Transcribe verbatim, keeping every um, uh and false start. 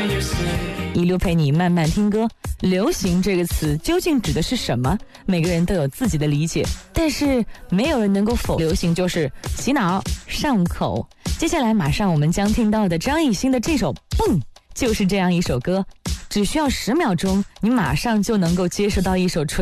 一路陪你慢慢听歌。流行这个词究竟指的是什么？每个人都有自己的理解，但是没有人能够否流行就是洗脑上口。接下来马上我们将听到的张艺兴的这首《蹦》就是这样一首歌，只需要十秒钟，你马上就能够接受到一首纯